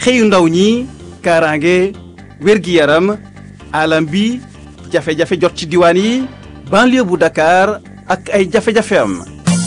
xëyu ndaw ñi kaaraange wér-gi-yaram alam bi jafe-jafe jot ci diwaan yi banlieue bu Dakar ak ay jafe-jafe am.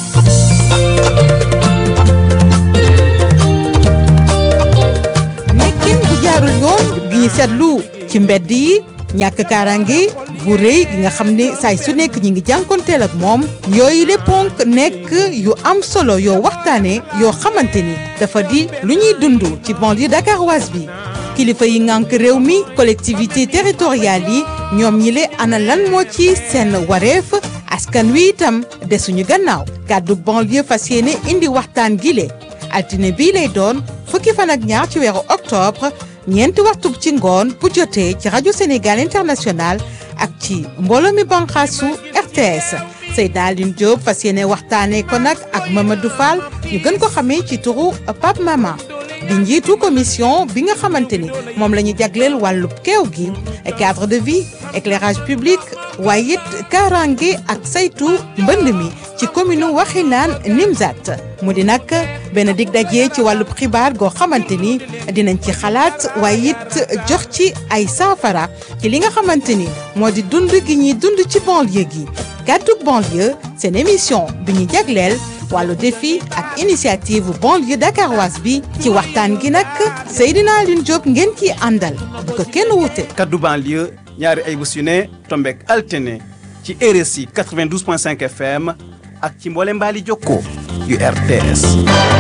nekkin bu jaarul yoon gi ñu seetlu ci mbedd yi ñàkk kaaraange bu rëy gi nga xam ne saay su nekk ñi ngi jànkonteel ak moom yooyu le ponk nekk yu am solo yoo waxtaane yoo xamante ni dafa di lu ñuy dund ci banlieue dakaroise bi kilifa yi ngànk réew mi collectivité territoriale yi ñoom ñi le ana lan moo ci seen wareef askan wi itam desuñu gannaaw kàddu banlieue fas yéene indi waxtaan gile altine bii lay doon fukki fan ak ñaar ci weeru octobre ñeenti waxtu ci ngoon bu jotee ci rajo Sénégal International ak ci mbooloo mi banqaasu RTS Seydina Alioune Diop fas yéene waxtaanee ko nag ak Mamadou Fall ñu gën ko xamee ci turu Pape Mama di njiitu commission bi nga xamante ni moom la ñu jagleel wàllub keew gi cadre de vie éclairage public waaye it kaaraange ak saytu mbënd mi ci commune Waxinaan Nimzat mu di nag benn dig daje ci wàllub xibaar goo xamante ni dinañ ci xalaat waaye it jox ci ay saafara ci li nga xamante ni moo di dund gi ñuy dund ci banlieue gi gàddug banlieue seen émission bi ñu jagleel wàllu défi ak initiative banlieue dakaroise bi ci waxtaan gi nag Seydina Alioune Diop ngeen ciy àndal bu ko kenn wute. kaddu banlieue ñaari ay bés yu ne tombeek altine ci RSI 92.5 FM ak ci mboole mbaali jokkoo yu RTS.